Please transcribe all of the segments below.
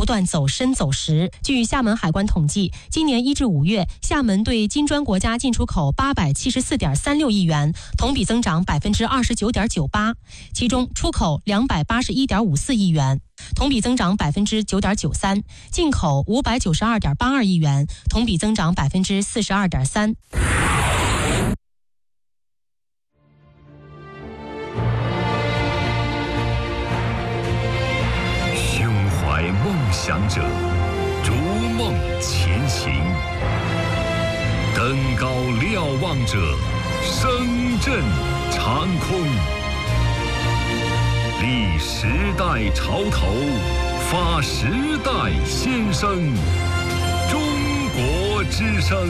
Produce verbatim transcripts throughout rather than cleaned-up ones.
不断走深走实。据厦门海关统计，今年一至五月，厦门对金砖国家进出口八百七十四点三六亿元，同比增长百分之二十九点九八，其中出口两百八十一点五四亿元，同比增长百分之九点九三，进口五百九十二点八二亿元，同比增长百分之四十二点三。 胸怀梦想者，逐梦前行；登高瞭望者，声震长空。立时代潮头，发时代先声。中国之声。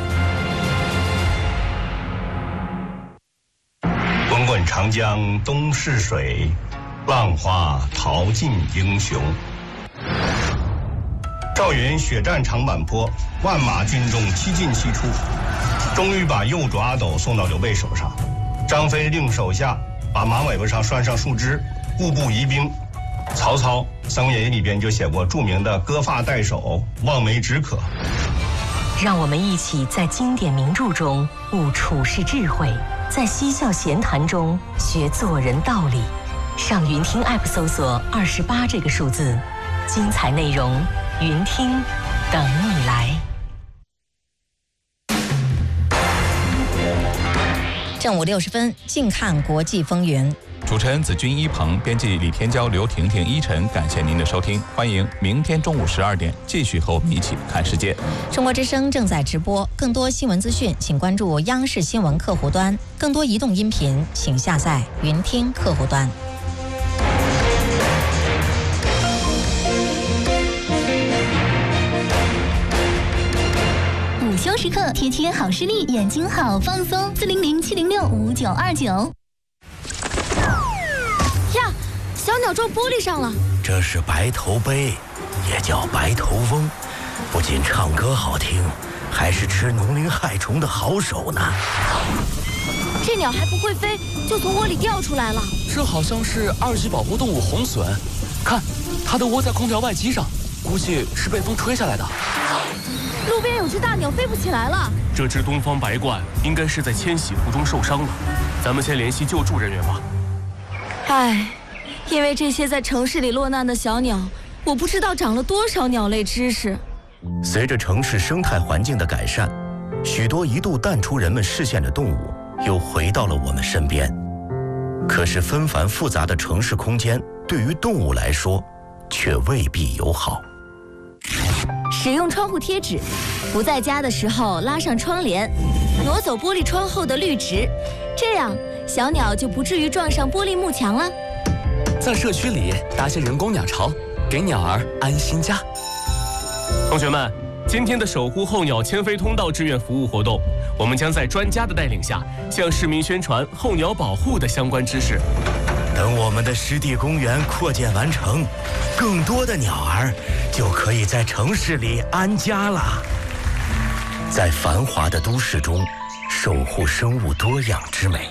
滚滚长江东逝水，浪花淘尽英雄。赵云血战长坂坡，万马军中七进七出，终于把右主阿斗送到刘备手上。张飞令手下把马尾巴上拴上树枝，步步疑兵。曹操《三国演义》里边就写过著名的割发代首，望梅止渴。 让我们一起在经典名著中悟处世智慧，在嬉笑闲谈中学做人道理。上云听 App 搜索二十八这个数字，精彩内容云听等你来。 正午六十分，静看国际风云。 主持人子君一鹏，编辑李天骄、刘婷婷、依晨，感谢您的收听，欢迎明天中午十二点继续和我们一起看世界。 中国之声正在直播，更多新闻资讯，请关注央视新闻客户端；更多移动音频，请下载云听客户端。 午休时刻，贴贴好视力，眼睛好放松。四零零七零六五九二九。 小鸟撞玻璃上了， 这是白头鹎，也叫白头翁，不仅唱歌好听，还是吃农林害虫的好手呢。 这鸟还不会飞，就从窝里掉出来了。 这好像是二级保护动物红隼，看，它的窝在空调外机上，估计是被风吹下来的。 路边有只大鸟飞不起来了， 这只东方白鹳应该是在迁徙途中受伤了，咱们先联系救助人员吧。 唉。因为这些在城市里落难的小鸟，我不知道长了多少鸟类知识。 随着城市生态环境的改善，许多一度淡出人们视线的动物又回到了我们身边。可是纷繁复杂的城市空间对于动物来说却未必友好。 使用窗户贴纸，不在家的时候拉上窗帘，挪走玻璃窗后的绿植，这样小鸟就不至于撞上玻璃幕墙了。 在社区里搭些人工鸟巢，给鸟儿安心家。同学们，今天的守护候鸟迁飞通道志愿服务活动，我们将在专家的带领下，向市民宣传候鸟保护的相关知识。 等我们的湿地公园扩建完成，更多的鸟儿就可以在城市里安家了。在繁华的都市中，守护生物多样之美。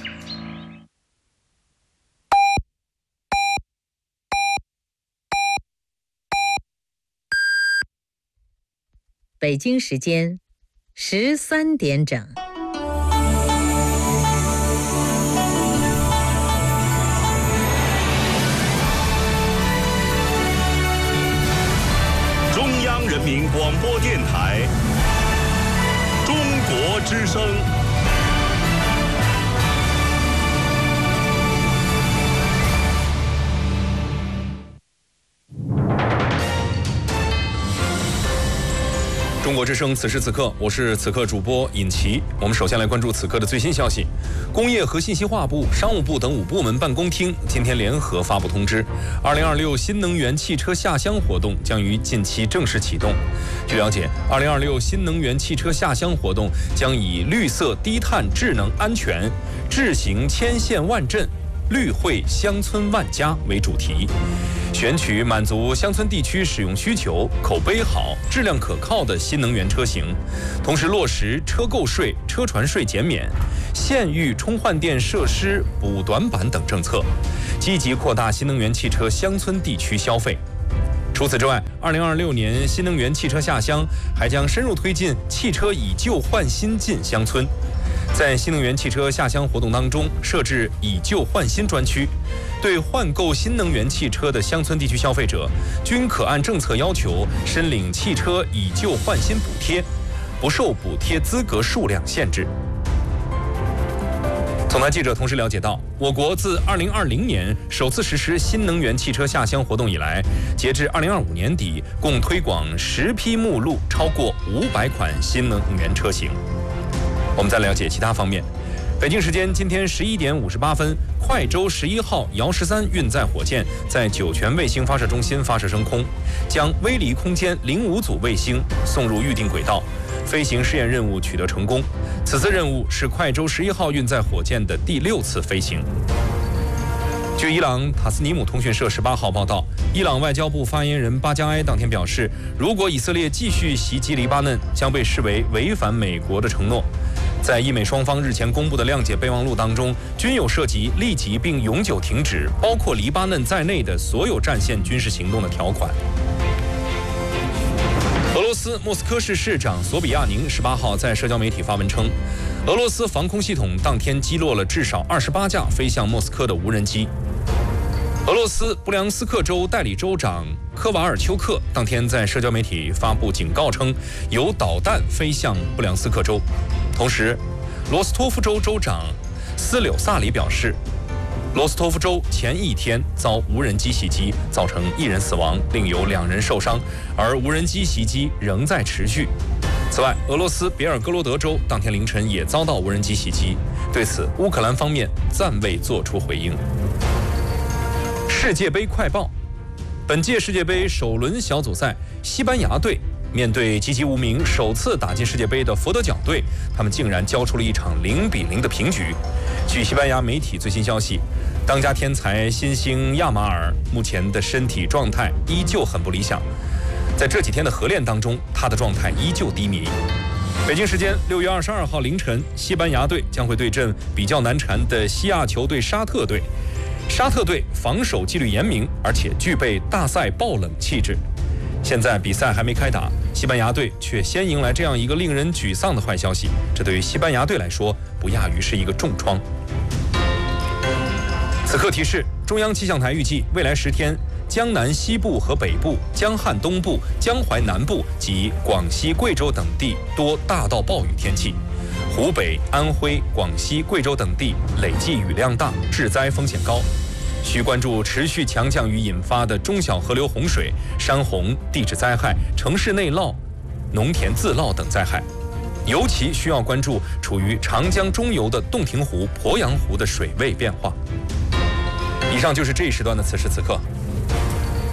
北京时间十三点整。 中央人民广播电台，中国之声。 中国之声，此时此刻，我是此刻主播尹奇。我们首先来关注此刻的最新消息。工业和信息化部、商务部等五部门办公厅今天联合发布通知，二零二六新能源汽车下乡活动将于近期正式启动。据了解，二零二六新能源汽车下乡活动将以绿色、低碳、智能、安全、智行千县万镇、绿惠乡村万家为主题，选取满足乡村地区使用需求、口碑好、质量可靠的新能源车型，同时落实车购税、车船税减免、县域充换电设施补短板等政策，积极扩大新能源汽车乡村地区消费。 除此之外，二零二六年新能源汽车下乡还将深入推进汽车以旧换新进乡村。在新能源汽车下乡活动当中，设置以旧换新专区，对换购新能源汽车的乡村地区消费者，均可按政策要求申领汽车以旧换新补贴，不受补贴资格数量限制。总台记者同时了解到，我国自二零二零年首次实施新能源汽车下乡活动以来，截至二零二五年底，共推广十批目录超过五百款新能源车型。我们再了解其他方面。北京时间今天十一点五十八分，快舟十一号遥十三运载火箭在酒泉卫星发射中心发射升空，将微离空间零五组卫星送入预定轨道，飞行试验任务取得成功。此次任务是快舟十一号运载火箭的第六次飞行。据伊朗塔斯尼姆通讯社十八号报道，伊朗外交部发言人巴加埃当天表示，如果以色列继续袭击黎巴嫩，将被视为违反美国的承诺。在伊美双方日前公布的谅解备忘录当中，均有涉及立即并永久停止包括黎巴嫩在内的所有战线军事行动的条款。俄罗斯莫斯科市市长索比亚宁十八号在社交媒体发文称，俄罗斯防空系统当天击落了至少二十八架飞向莫斯科的无人机。俄罗斯布良斯克州代理州长科瓦尔丘克当天在社交媒体发布警告称，有导弹飞向布良斯克州。同时，罗斯托夫州州长斯柳萨里表示，罗斯托夫州前一天遭无人机袭击，造成一人死亡，另有两人受伤，而无人机袭击仍在持续。此外，俄罗斯别尔哥罗德州当天凌晨也遭到无人机袭击，对此乌克兰方面暂未作出回应。世界杯快报：本届世界杯首轮小组赛，西班牙队面对籍籍无名、首次打进世界杯的佛得角队，他们竟然交出了一场零比零的平局。据西班牙媒体最新消息，当家天才新星亚马尔目前的身体状态依旧很不理想，在这几天的合练当中，他的状态依旧低迷。北京时间六月二十二号凌晨，西班牙队将会对阵比较难缠的西亚球队沙特队。沙特队防守纪律严明，而且具备大赛爆冷气质。现在比赛还没开打，西班牙队却先迎来这样一个令人沮丧的坏消息，这对于西班牙队来说，不亚于是一个重创。此刻提示：中央气象台预计，未来十天，江南西部和北部、江汉东部、江淮南部及广西、贵州等地多大到暴雨天气。湖北、安徽、广西、贵州等地累计雨量大，致灾风险高，需关注持续强降雨引发的中小河流洪水、山洪、地质灾害、城市内涝、农田自涝等灾害，尤其需要关注处于长江中游的洞庭湖、鄱阳湖的水位变化。以上就是这一时段的此时此刻。